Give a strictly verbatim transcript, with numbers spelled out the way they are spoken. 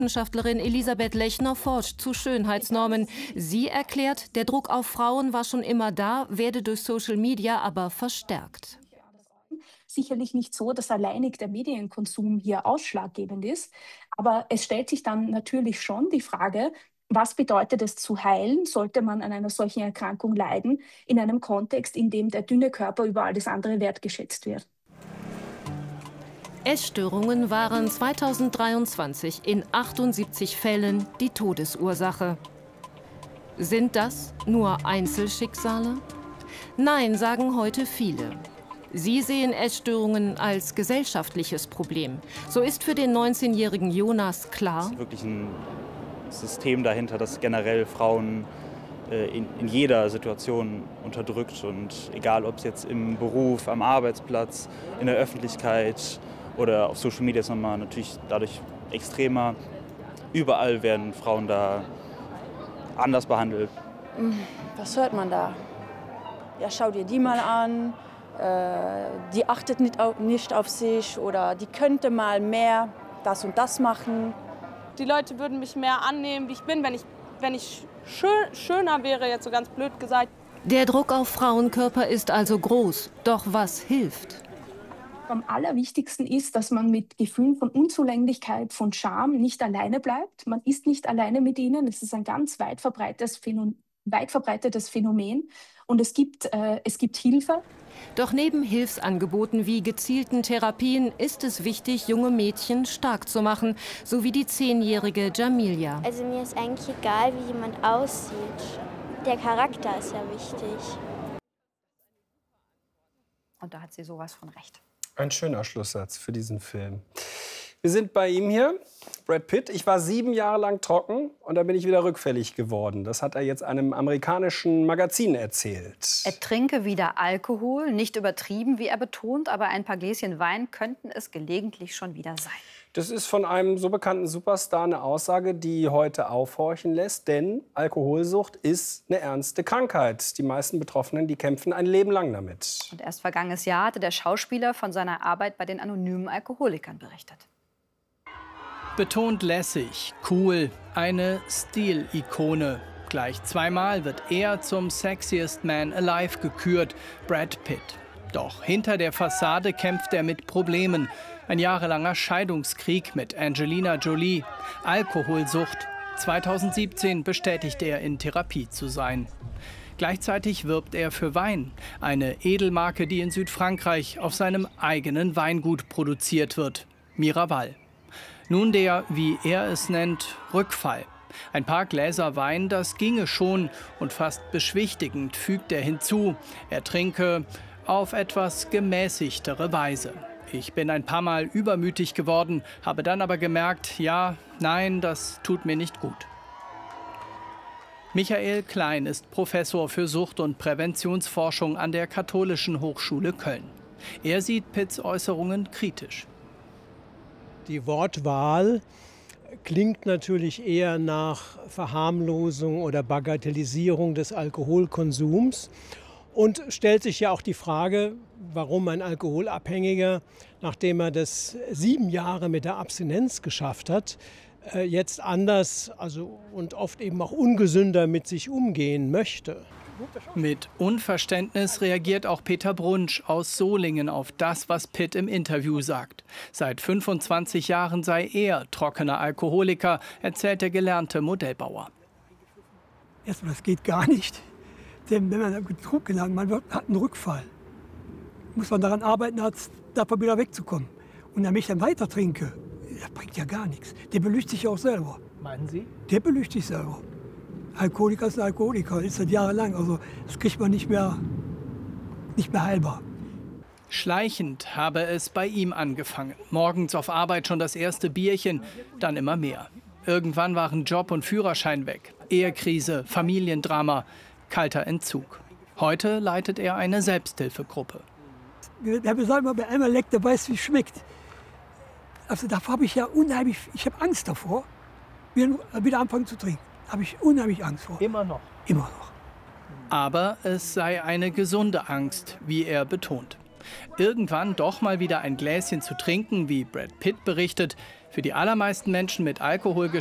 Wissenschaftlerin Elisabeth Lechner forscht zu Schönheitsnormen. Sie erklärt, der Druck auf Frauen war schon immer da, werde durch Social Media aber verstärkt. Sicherlich nicht so, dass alleinig der Medienkonsum hier ausschlaggebend ist. Aber es stellt sich dann natürlich schon die Frage, was bedeutet es zu heilen? Sollte man an einer solchen Erkrankung leiden, in einem Kontext, in dem der dünne Körper über alles andere wertgeschätzt wird? Essstörungen waren zweitausenddreiundzwanzig in achtundsiebzig Fällen die Todesursache. Sind das nur Einzelschicksale? Nein, sagen heute viele. Sie sehen Essstörungen als gesellschaftliches Problem. So ist für den neunzehnjährigen Jonas klar: Es ist wirklich ein System dahinter, das generell Frauen äh, in, in jeder Situation unterdrückt. Und egal, ob es jetzt im Beruf, am Arbeitsplatz, in der Öffentlichkeit oder auf Social Media, ist nochmal natürlich dadurch extremer. Überall werden Frauen da anders behandelt. Was hört man da? Ja, schau dir die mal an. Die achtet nicht auf, nicht auf sich oder die könnte mal mehr das und das machen. Die Leute würden mich mehr annehmen, wie ich bin, wenn ich, wenn ich schön, schöner wäre, jetzt so ganz blöd gesagt. Der Druck auf Frauenkörper ist also groß. Doch was hilft? Am allerwichtigsten ist, dass man mit Gefühlen von Unzulänglichkeit, von Scham nicht alleine bleibt. Man ist nicht alleine mit ihnen. Es ist ein ganz weit verbreitetes Phänomen. weit verbreitetes Phänomen und es gibt, äh, es gibt Hilfe. Doch neben Hilfsangeboten wie gezielten Therapien ist es wichtig, junge Mädchen stark zu machen, so wie die zehnjährige Jamilia. Also mir ist eigentlich egal, wie jemand aussieht. Der Charakter ist ja wichtig. Und da hat sie sowas von recht. Ein schöner Schlusssatz für diesen Film. Wir sind bei ihm hier, Brad Pitt. Ich war sieben Jahre lang trocken und dann bin ich wieder rückfällig geworden. Das hat er jetzt einem amerikanischen Magazin erzählt. Er trinke wieder Alkohol, nicht übertrieben, wie er betont, aber ein paar Gläschen Wein könnten es gelegentlich schon wieder sein. Das ist von einem so bekannten Superstar eine Aussage, die heute aufhorchen lässt. Denn Alkoholsucht ist eine ernste Krankheit. Die meisten Betroffenen, die kämpfen ein Leben lang damit. Und erst vergangenes Jahr hatte der Schauspieler von seiner Arbeit bei den anonymen Alkoholikern berichtet. Betont lässig, cool, eine Stilikone. Gleich zweimal wird er zum Sexiest Man Alive gekürt, Brad Pitt. Doch hinter der Fassade kämpft er mit Problemen. Ein jahrelanger Scheidungskrieg mit Angelina Jolie. Alkoholsucht. zweitausendsiebzehn bestätigt er, in Therapie zu sein. Gleichzeitig wirbt er für Wein, eine Edelmarke, die in Südfrankreich auf seinem eigenen Weingut produziert wird, Miraval. Nun der, wie er es nennt, Rückfall. Ein paar Gläser Wein, das ginge schon, und fast beschwichtigend fügt er hinzu, er trinke auf etwas gemäßigtere Weise. Ich bin ein paar Mal übermütig geworden, habe dann aber gemerkt, ja, nein, das tut mir nicht gut. Michael Klein ist Professor für Sucht- und Präventionsforschung an der Katholischen Hochschule Köln. Er sieht Pitts Äußerungen kritisch. Die Wortwahl klingt natürlich eher nach Verharmlosung oder Bagatellisierung des Alkoholkonsums und stellt sich ja auch die Frage, warum ein Alkoholabhängiger, nachdem er das sieben Jahre mit der Abstinenz geschafft hat, jetzt anders also und oft eben auch ungesünder mit sich umgehen möchte. Mit Unverständnis reagiert auch Peter Brunsch aus Solingen auf das, was Pitt im Interview sagt. Seit fünfundzwanzig Jahren sei er trockener Alkoholiker, erzählt der gelernte Modellbauer. Erstmal, das geht gar nicht. Denn wenn man betrunken hat, man hat einen Rückfall. Muss man daran arbeiten, davon wieder wegzukommen. Und wenn ich dann weiter trinke, das bringt ja gar nichts. Der belügt sich ja auch selber. Meinen Sie? Der belügt sich selber. Alkoholiker ist ein Alkoholiker, ist seit jahrelang. Also das kriegt man nicht mehr, nicht mehr heilbar. Schleichend habe es bei ihm angefangen. Morgens auf Arbeit schon das erste Bierchen, dann immer mehr. Irgendwann waren Job und Führerschein weg. Ehekrise, Familiendrama, kalter Entzug. Heute leitet er eine Selbsthilfegruppe. Wer sagt mal, wer einmal leckt, der weiß, wie es schmeckt. Also davor habe ich ja unheimlich, ich habe Angst davor, wieder, wieder anfangen zu trinken. Habe ich unheimlich Angst vor. Immer noch? Immer noch. Aber es sei eine gesunde Angst, wie er betont. Irgendwann doch mal wieder ein Gläschen zu trinken, wie Brad Pitt berichtet, Für die allermeisten Menschen mit Alkohol